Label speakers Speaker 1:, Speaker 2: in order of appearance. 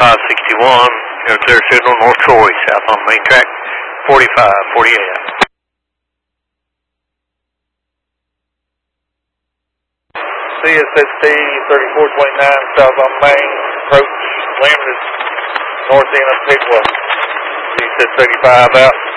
Speaker 1: 561, clear signal, North Troy, south on main track, 45, 48.
Speaker 2: CSST 3429, south on main, approach limited, north end of Pigwa. You said 35 out.